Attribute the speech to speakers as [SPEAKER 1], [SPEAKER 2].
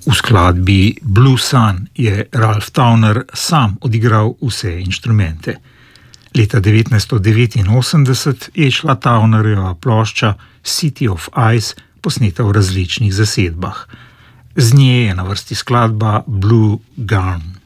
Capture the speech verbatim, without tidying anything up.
[SPEAKER 1] V skladbi Blue Sun je Ralph Towner sam odigral vse inštrumente. Leta devetnajststo devetinosemdeset je šla Townerjeva plošča City of Ice posneta v različnih zasedbah. Z nje je na vrsti skladba Blue Gun.